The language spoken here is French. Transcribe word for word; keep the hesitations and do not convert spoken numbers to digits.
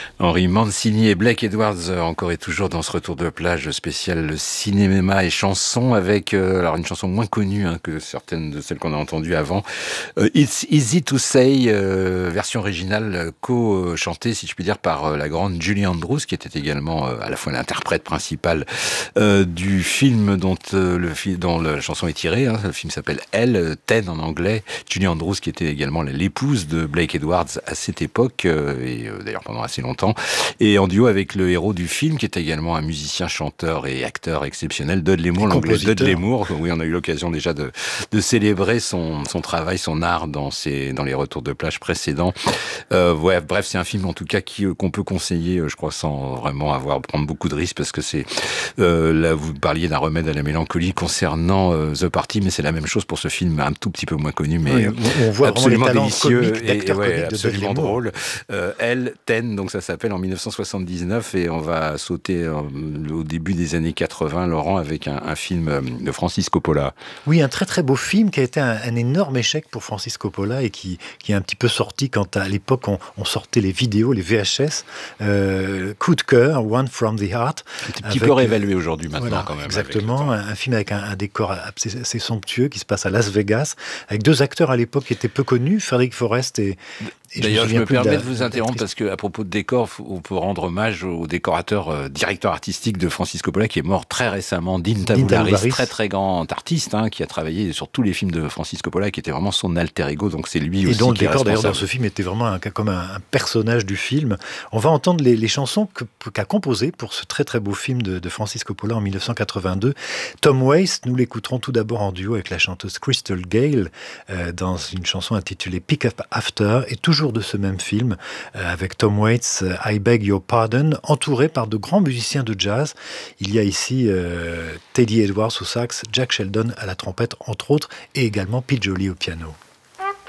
Henry Mancini et Blake Edwards, encore et toujours dans ce retour de plage spécial cinéma et chansons, avec euh, alors une chanson moins connue hein, que certaines de celles qu'on a entendues avant. Euh, It's Easy to Say, euh, version originale co-chantée, si je puis dire, par euh, la grande Julie Andrews, qui était également euh, à la fois l'interprète principale euh, du film dont, euh, le fi- dont la chanson est tirée. Hein. Le film s'appelle Elle, Ten en anglais. Julie Andrews, qui était également l'épouse de Blake Edwards à cette époque, euh, et euh, d'ailleurs pendant assez longtemps, et en duo avec le héros du film, qui est également un musicien, chanteur et acteur exceptionnel, Dudley Moore, l'anglais Dudley Moore. Oui, on a eu l'occasion déjà de, de célébrer son, son travail, son art dans, ses, dans les retours de plage précédents. Euh, ouais, bref, c'est un film en tout cas qui, qu'on peut conseiller, je crois, sans vraiment avoir prendre beaucoup de risques, parce que c'est euh, là vous parliez d'un remède à la mélancolie concernant euh, The Party, mais c'est la même chose pour ce film un tout petit peu moins connu, mais oui, on voit absolument vraiment les délicieux et, et ouais, absolument drôle. Euh, Elle, Ten, donc ça s'appelle en mille neuf cent soixante-dix-neuf, et on va sauter euh, au début des années quatre-vingts, Laurent, avec un, un film de Francis Coppola. Oui, un très très beau film qui a été un, un énorme échec pour Francis Coppola et qui, qui est un petit peu sorti quand à l'époque on, on sortait les vidéos, les V H S. Euh, Coup de cœur, One from the Heart. Qui est un petit peu réévalué aujourd'hui maintenant, voilà, quand même. Exactement, un, un film avec un, un décor assez, assez somptueux qui se passe à Las Vegas, avec deux acteurs à l'époque qui étaient peu connus, Frederick Forrest et... Et D'ailleurs, je me, je me permets de vous interrompre parce que, à propos de décor, on peut rendre hommage au décorateur, euh, directeur artistique de Francis Coppola, qui est mort très récemment, Dean Tabularis, très très grand artiste, hein, qui a travaillé sur tous les films de Francis Coppola, qui était vraiment son alter ego. Donc c'est lui et aussi dont qui est le décor responsable. D'ailleurs dans ce film était vraiment un, comme un, un personnage du film. On va entendre les, les chansons que, qu'a composées pour ce très très beau film de, de Francis Coppola en mille neuf cent quatre-vingt-deux. Tom Waits, nous l'écouterons tout d'abord en duo avec la chanteuse Crystal Gale euh, dans une chanson intitulée Pick Up After, et toujours de ce même film. Avec Tom Waits, I Beg Your Pardon, entouré par de grands musiciens de jazz. Il y a ici euh, Teddy Edwards au sax, Jack Sheldon à la trompette, entre autres, et également Pete Jolly au piano.